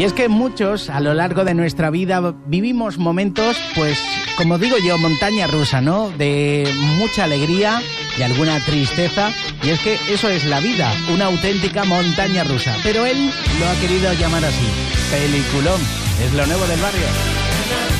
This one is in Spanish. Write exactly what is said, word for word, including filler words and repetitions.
Y es que muchos a lo largo de nuestra vida vivimos momentos, pues, como digo yo, montaña rusa, ¿no? De mucha alegría, de alguna tristeza. Y es que eso es la vida, una auténtica montaña rusa. Pero él lo ha querido llamar así, peliculón. Es lo nuevo del barrio.